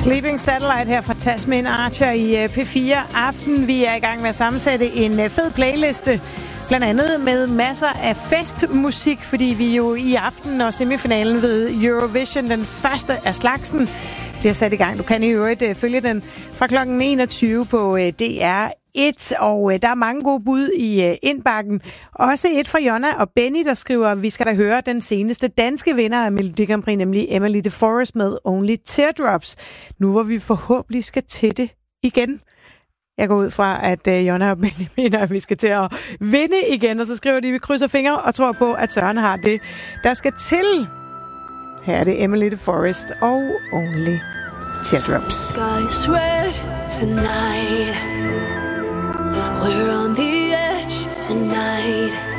Sleeping Satellite her fra Tasmin Archer i P4 Aften. Vi er i gang med at sammensætte en fed playliste, blandt andet med masser af festmusik, fordi vi jo i aften og semifinalen ved Eurovision, den første af slagsen, bliver sat i gang. Du kan i øvrigt følge den fra kl. 21 på DR1, og der er mange gode bud i indbakken. Også et fra Jonna og Benny, der skriver, vi skal da høre den seneste danske vinder af Melodi Grand Prix, nemlig Emily de Forest med Only Teardrops. Nu hvor vi forhåbentlig skal til det igen. Jeg går ud fra, at Jonna og Benny mener, at vi skal til at vinde igen, og så skriver de, at vi krydser fingre og tror på, at Søren har det, der skal til. Her er det Emily de Forest og Only Teardrops. Sky's red tonight. We're on the edge tonight.